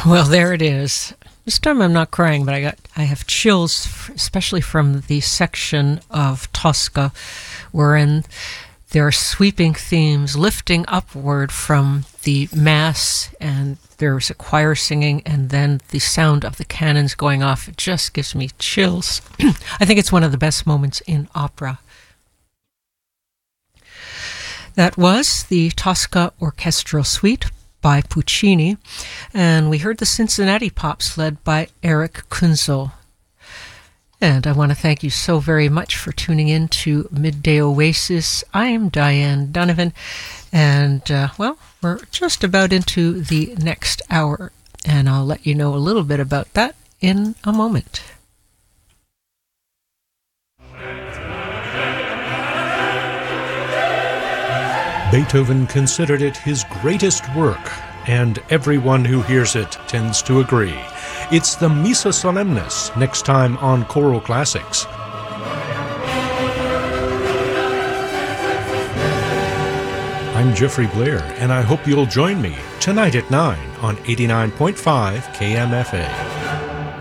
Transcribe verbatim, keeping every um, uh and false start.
Well, there it is. This time I'm not crying, but I got I have chills, especially from the section of Tosca wherein there are sweeping themes lifting upward from the mass, and there's a choir singing, and then the sound of the cannons going off. It just gives me chills. I think it's one of the best moments in opera. That was the Tosca Orchestral Suite by Puccini, and we heard the Cincinnati Pops led by Eric Kunzel. And I want to thank you so very much for tuning in to Midday Oasis. I am Diane Donovan, and uh, well, we're just about into the next hour, and I'll let you know a little bit about that in a moment. Beethoven considered it his greatest work, and everyone who hears it tends to agree. It's the Missa Solemnis, next time on Choral Classics. I'm Jeffrey Blair, and I hope you'll join me tonight at nine on eighty-nine point five K M F A.